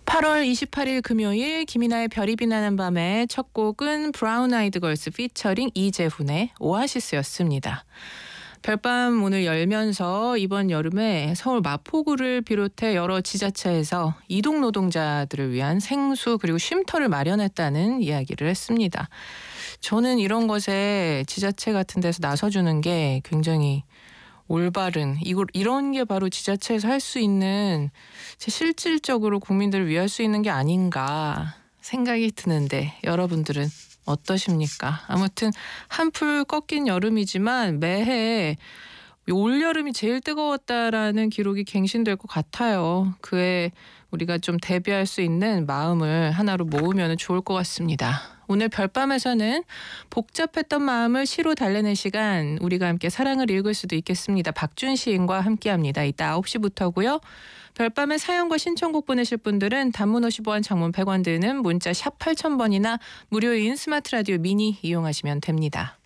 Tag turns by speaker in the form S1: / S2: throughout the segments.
S1: 8월 28일 금요일 김이나의 별이 빛나는 밤의 첫 곡은 브라운 아이드 걸스 피처링 이재훈의 오아시스였습니다. 별밤 오늘 열면서 이번 여름에 서울 마포구를 비롯해 여러 지자체에서 이동 노동자들을 위한 생수 그리고 쉼터를 마련했다는 이야기를 했습니다. 저는 이런 것에 지자체 같은 데서 나서주는 게 굉장히 올바른 이런 게 바로 지자체에서 할 수 있는 실질적으로 국민들을 위할 수 있는 게 아닌가 생각이 드는데 여러분들은 어떠십니까? 아무튼 한풀 꺾인 여름이지만 매해 올여름이 제일 뜨거웠다라는 기록이 갱신될 것 같아요. 그에 우리가 좀 대비할 수 있는 마음을 하나로 모으면 좋을 것 같습니다. 오늘 별밤에서는 복잡했던 마음을 시로 달래는 시간, 우리가 함께 사랑을 읽을 수도 있겠습니다. 박준 시인과 함께합니다. 이따 9시부터고요. 별밤에 사연과 신청곡 보내실 분들은 단문 50원, 장문 100원 드는 문자 샵 8000번이나 무료인 스마트 라디오 미니 이용하시면 됩니다.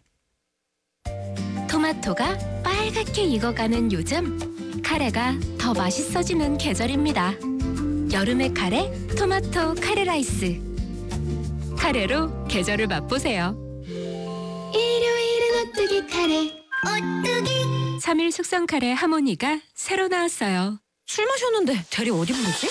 S2: 토마토가 빨갛게 익어가는 요즘, 카레가 더 맛있어지는 계절입니다. 여름의 카레, 토마토 카레 라이스. 카레로 계절을 맛보세요.
S3: 일요일은 오뚜기 카레, 오뚜기.
S2: 3일 숙성 카레 하모니가 새로 나왔어요.
S4: 술 마셨는데 대리 어디 부르지?